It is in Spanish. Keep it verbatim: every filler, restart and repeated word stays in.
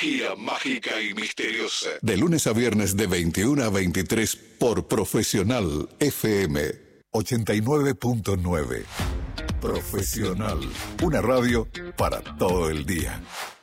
Energía mágica y misteriosa. De lunes a viernes de veintiuna a veintitrés por Profesional F M ochenta y nueve punto nueve. Profesional. Una radio para todo el día.